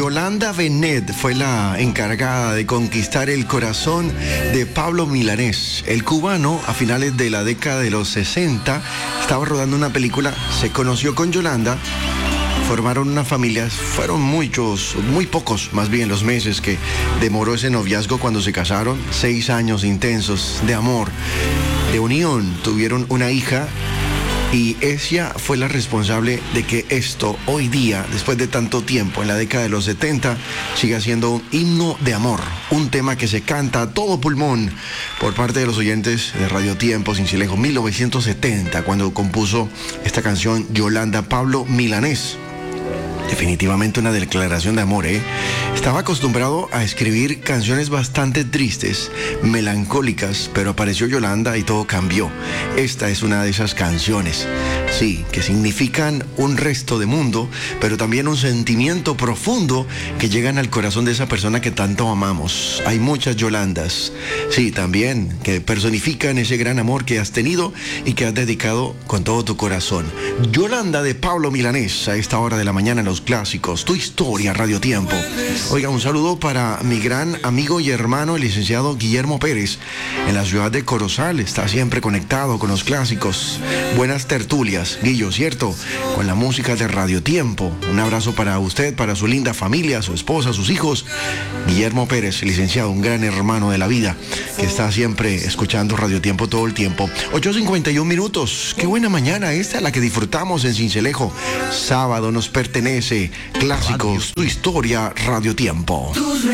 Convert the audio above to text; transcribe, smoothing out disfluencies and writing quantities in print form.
Yolanda Benet fue la encargada de conquistar el corazón de Pablo Milanés. El cubano, a finales de la década de los 60, estaba rodando una película, se conoció con Yolanda, formaron una familia. Fueron muy pocos más bien los meses que demoró ese noviazgo cuando se casaron. 6 años intensos de amor, de unión. Tuvieron una hija y ella fue la responsable de que esto hoy día, después de tanto tiempo, en la década de los 70, siga siendo un himno de amor, un tema que se canta a todo pulmón por parte de los oyentes de Radio Tiempo, Sincelejo, 1970, cuando compuso esta canción Yolanda. Pablo Milanés. Definitivamente una declaración de amor, ¿eh? Estaba acostumbrado a escribir canciones bastante tristes, melancólicas, pero apareció Yolanda y todo cambió. Esta es una de esas canciones, sí, que significan un resto de mundo, pero también un sentimiento profundo que llegan al corazón de esa persona que tanto amamos. Hay muchas Yolandas, sí, también, que personifican ese gran amor que has tenido y que has dedicado con todo tu corazón. Yolanda de Pablo Milanés, a esta hora de la mañana en los clásicos, Tu Historia, Radio Tiempo. Oiga, un saludo para mi gran amigo y hermano, el licenciado Guillermo Pérez, en la ciudad de Corozal. Está siempre conectado con los clásicos. Buenas tertulias, Guillo, ¿cierto? Con la música de Radio Tiempo. Un abrazo para usted, para su linda familia, su esposa, sus hijos. Guillermo Pérez, licenciado, un gran hermano de la vida, que está siempre escuchando Radio Tiempo todo el tiempo. 8:51 minutos. Qué buena mañana esta, la que disfrutamos en Sincelejo. Sábado nos pertenece. Clásicos, Tu Historia, Radio Tiempo.